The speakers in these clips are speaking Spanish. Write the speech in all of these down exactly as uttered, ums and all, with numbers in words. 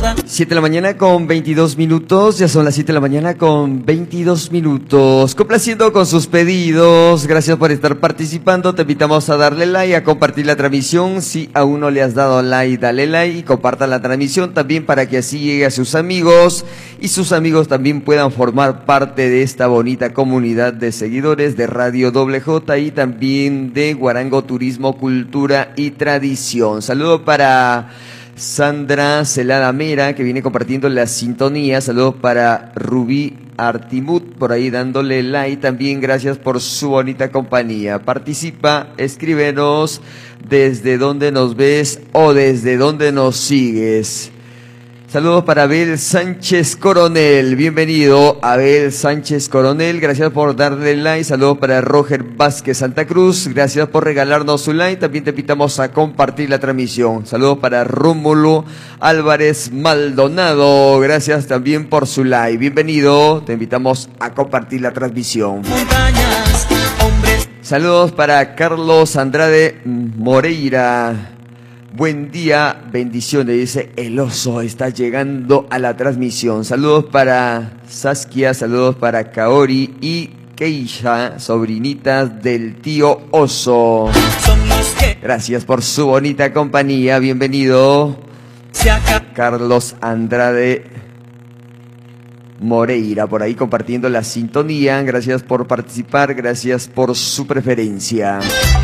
siete de la mañana con veintidós minutos, ya son las siete de la mañana con veintidós minutos. Complaciendo con sus pedidos, gracias por estar participando. Te invitamos a darle like, a compartir la transmisión. Si aún no le has dado like, dale like y comparta la transmisión también para que así llegue a sus amigos y sus amigos también puedan formar parte de esta bonita comunidad de seguidores de Radio Doble J y también de Guarango Turismo, Cultura y Tradición. Saludo para Sandra Celada Mera, que viene compartiendo la sintonía. Saludos para Rubí Artimut, por ahí dándole like. También gracias por su bonita compañía. Participa, escríbenos desde dónde nos ves o desde dónde nos sigues. Saludos para Abel Sánchez Coronel, bienvenido Abel Sánchez Coronel, gracias por darle like. Saludos para Roger Vázquez Santa Cruz, gracias por regalarnos su like. También te invitamos a compartir la transmisión. Saludos para Rómulo Álvarez Maldonado, gracias también por su like, bienvenido, te invitamos a compartir la transmisión. Montañas, hombres. Saludos para Carlos Andrade Moreira. Buen día, bendiciones, dice el oso, está llegando a la transmisión. Saludos para Saskia, saludos para Kaori y Keisha, sobrinitas del tío oso. Gracias por su bonita compañía, bienvenido Carlos Andrade Moreira, por ahí compartiendo la sintonía. Gracias por participar, gracias por su preferencia.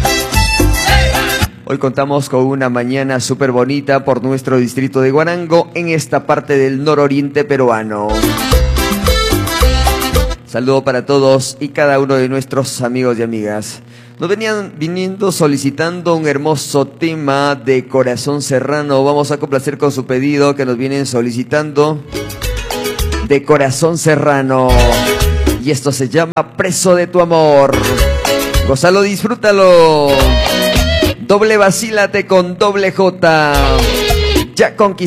Hoy contamos con una mañana súper bonita por nuestro distrito de Guarango en esta parte del nororiente peruano. Saludo para todos y cada uno de nuestros amigos y amigas. Nos venían viniendo solicitando un hermoso tema de Corazón Serrano. Vamos a complacer con su pedido que nos vienen solicitando de Corazón Serrano. Y esto se llama Preso de tu amor. Gózalo, disfrútalo. Doble vacílate con doble J. Ya conquistó.